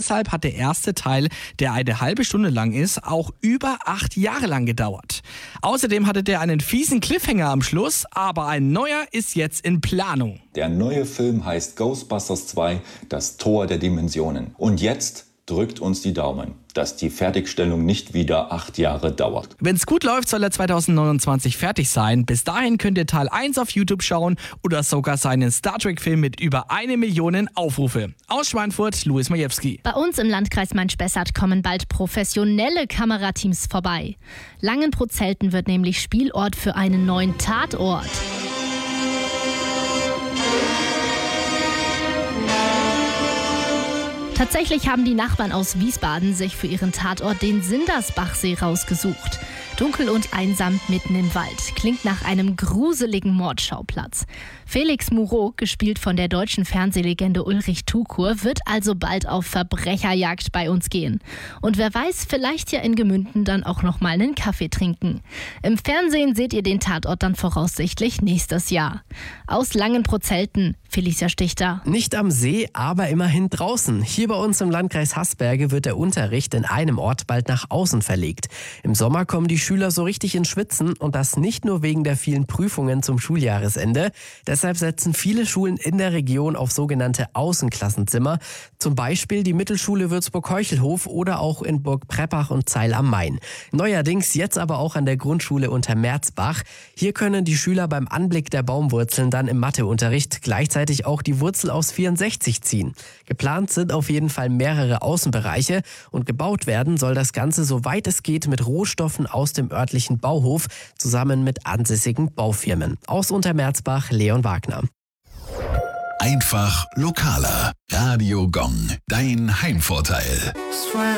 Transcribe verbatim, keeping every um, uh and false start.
deshalb hat der erste Teil, der eine halbe Stunde lang ist, auch über acht Jahre lang gedauert. Außerdem hatte der einen fiesen Cliffhanger am Schluss, aber ein neuer ist jetzt in Planung. Der neue Film heißt Ghostbusters zwei, das Tor der Dimensionen. Und jetzt drückt uns die Daumen, dass die Fertigstellung nicht wieder acht Jahre dauert. Wenn's gut läuft, soll er zwanzig neunundzwanzig fertig sein. Bis dahin könnt ihr Teil eins auf YouTube schauen oder sogar seinen Star Trek-Film mit über eine Million Aufrufe. Aus Schweinfurt, Louis Majewski. Bei uns im Landkreis Main-Spessart kommen bald professionelle Kamerateams vorbei. Langenbruch-Zelten wird nämlich Spielort für einen neuen Tatort. Tatsächlich haben die Nachbarn aus Wiesbaden sich für ihren Tatort den Sindersbachsee rausgesucht. Dunkel und einsam mitten im Wald. Klingt nach einem gruseligen Mordschauplatz. Felix Moureau, gespielt von der deutschen Fernsehlegende Ulrich Tukur, wird also bald auf Verbrecherjagd bei uns gehen. Und wer weiß, vielleicht ja in Gemünden dann auch noch mal einen Kaffee trinken. Im Fernsehen seht ihr den Tatort dann voraussichtlich nächstes Jahr. Aus Langenbruch-Zelten, Felicia Stichter. Nicht am See, aber immerhin draußen. Hier bei uns im Landkreis Haßberge wird der Unterricht in einem Ort bald nach außen verlegt. Im Sommer kommen die Schüler so richtig ins Schwitzen und das nicht nur wegen der vielen Prüfungen zum Schuljahresende. Deshalb setzen viele Schulen in der Region auf sogenannte Außenklassenzimmer. Zum Beispiel die Mittelschule Würzburg-Heuchelhof oder auch in Burg Preppach und Zeil am Main. Neuerdings jetzt aber auch an der Grundschule Untermerzbach. Hier können die Schüler beim Anblick der Baumwurzeln dann im Matheunterricht gleichzeitig auch die Wurzel aus vierundsechzig ziehen. Geplant sind auf jeden Fall mehrere Außenbereiche und gebaut werden soll das Ganze, soweit es geht, mit Rohstoffen aus dem örtlichen Bauhof zusammen mit ansässigen Baufirmen. Aus Untermerzbach, Leon Wagner. Einfach lokaler. Radio Gong, dein Heimvorteil.